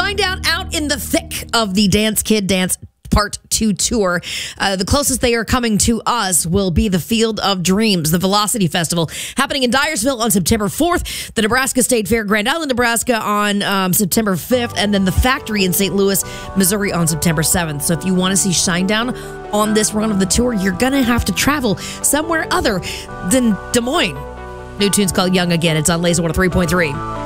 Shinedown out in the thick of the Dance Kid Dance Part 2 tour. The closest they are coming to us will be the Field of Dreams, the Velocity Festival, happening in Dyersville on September 4th, the Nebraska State Fair, Grand Island, Nebraska on September 5th, and then the Factory in St. Louis, Missouri on September 7th. So if you want to see Shinedown on this run of the tour, you're going to have to travel somewhere other than Des Moines. New tune's called Young Again. It's on Laser 103.3.